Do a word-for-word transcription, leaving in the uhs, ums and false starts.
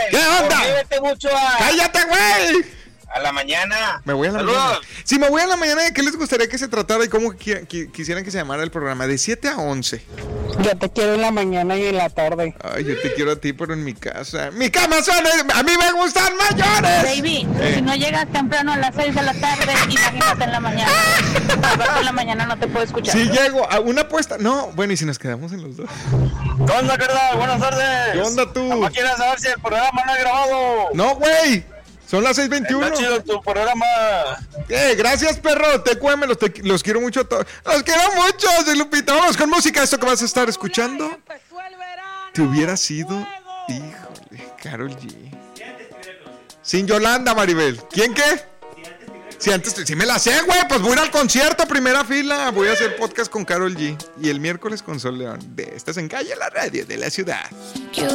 ¿Qué onda? Vete mucho a... ¡Cállate, güey! A la mañana. Me voy a la Saludos. mañana. Si me voy a la mañana, ¿de qué les gustaría que se tratara y cómo qui- qui- quisieran que se llamara el programa? De siete a once. Yo te quiero en la mañana y en la tarde. Ay, yo te quiero a ti, pero en mi casa. ¡Mi cama son! ¡A mí me gustan mayores! Baby, Eh. si no llegas temprano a las seis de la tarde, imagínate en la mañana. Alberto en la mañana no te puedo escuchar. Si llego a una apuesta. No, bueno, y si nos quedamos en los dos. ¿Qué onda, carnal? Buenas tardes. ¿Qué onda tú? ¿Cómo quieres saber si el programa no ha grabado? No, güey. Son las seis veintiuno. Está chido tu programa. Eh, gracias, perro. Te cueme, los, te- los quiero mucho a todos. Los quiero mucho, soy Lupita. Vamos con música. Esto que vas a estar escuchando te hubiera sido, híjole, Karol G. Sin Yolanda, Maribel. ¿Quién qué? Si antes, si me la sé, güey, pues voy a ir al concierto, primera fila. Voy a hacer podcast con Karol G. Y el miércoles con Sol León. De Estás en Calle, la radio de la ciudad.